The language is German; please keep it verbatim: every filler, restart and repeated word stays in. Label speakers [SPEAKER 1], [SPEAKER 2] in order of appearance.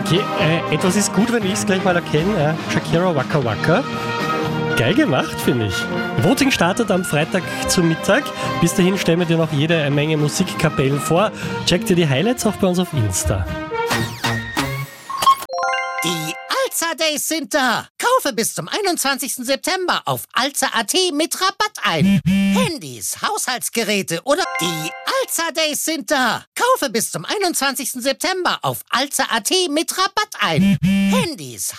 [SPEAKER 1] Okay, äh, etwas ist gut, wenn ich es gleich mal erkenne. Äh, Shakira Waka Waka. Geil gemacht, finde ich. Voting startet am Freitag zum Mittag. Bis dahin stellen wir dir noch jede Menge Musikkapellen vor. Check dir die Highlights auch bei uns auf Insta.
[SPEAKER 2] Die Alza Days sind da. Kaufe bis zum einundzwanzigsten September auf alza punkt at mit Rabatt ein. Handys, Haushaltsgeräte oder die Alza Days sind da. Kaufe bis zum einundzwanzigsten September auf alza punkt at mit Rabatt ein. Handys,